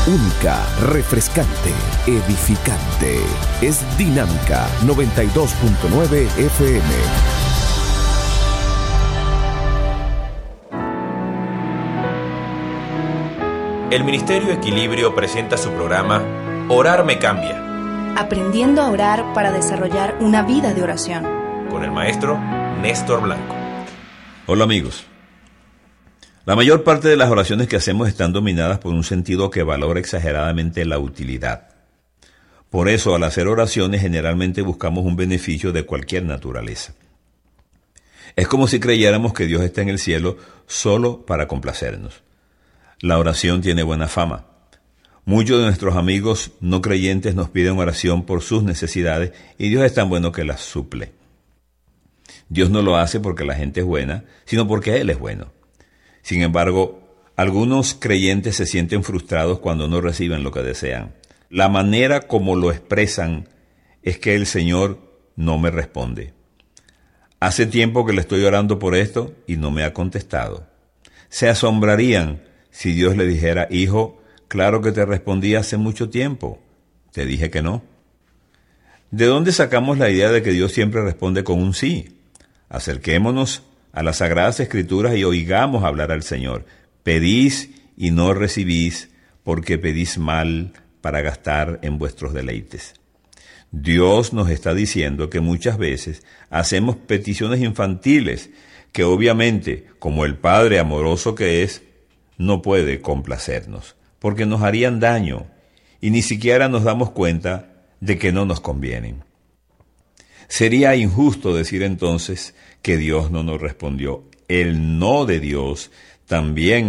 única, refrescante, edificante. Es Dinámica 92.9 FM. El Ministerio Equilibrio presenta su programa Orar me cambia. Aprendiendo a orar para desarrollar una vida de oración. Con el maestro Néstor Blanco. Hola amigos. La mayor parte de las oraciones que hacemos están dominadas por un sentido que valora exageradamente la utilidad. Por eso, al hacer oraciones, generalmente buscamos un beneficio de cualquier naturaleza. Es como si creyéramos que Dios está en el cielo solo para complacernos. La oración tiene buena fama. Muchos de nuestros amigos no creyentes nos piden oración por sus necesidades y Dios es tan bueno que las suple. Dios no lo hace porque la gente es buena, sino porque Él es bueno. Sin embargo, algunos creyentes se sienten frustrados cuando no reciben lo que desean. La manera como lo expresan es que el Señor no me responde. Hace tiempo que le estoy orando por esto y no me ha contestado. Se asombrarían si Dios le dijera: hijo, claro que te respondí hace mucho tiempo. Te dije que no. ¿De dónde sacamos la idea de que Dios siempre responde con un sí? Acerquémonos a las Sagradas Escrituras y oigamos hablar al Señor. Pedís y no recibís, porque pedís mal para gastar en vuestros deleites. Dios nos está diciendo que muchas veces hacemos peticiones infantiles que obviamente, como el Padre amoroso que es, no puede complacernos, porque nos harían daño y ni siquiera nos damos cuenta de que no nos convienen. Sería injusto decir entonces que Dios no nos respondió. El no de Dios también